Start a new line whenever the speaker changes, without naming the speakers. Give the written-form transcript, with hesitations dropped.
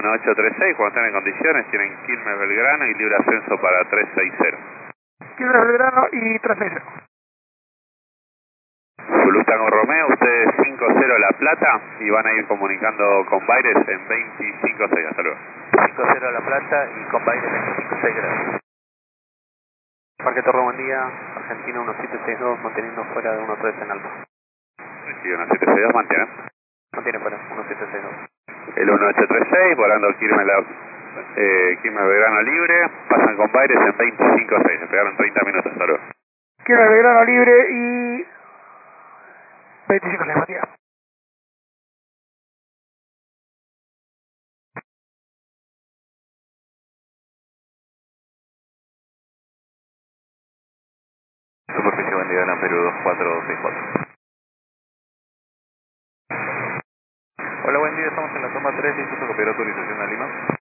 1836, cuando estén en condiciones, tienen Quilmes Belgrano y libre ascenso para 360.
Quilmes Belgrano y 360.
Zulu Tango Romeo, ustedes 50 La Plata y van a ir comunicando con Baires en 25-6. Hasta luego.
50 La Plata y con Baires 25-6, gracias. Parque Torre, buen día. Argentina 1762, manteniendo fuera de 13 en alto.
Sí, 1762, mantienen.
Mantiene fuera, 1762.
El 1836, volando Quilmes Belgrano libre, pasan con Baires en 25-6. Se pegaron 30 minutos. Hasta luego.
Quilmes Belgrano libre y 25 Matías.
Superficie vendida en Perú 2464. Hola, buen día, estamos en la toma 3, listo para copiar autorización a Lima.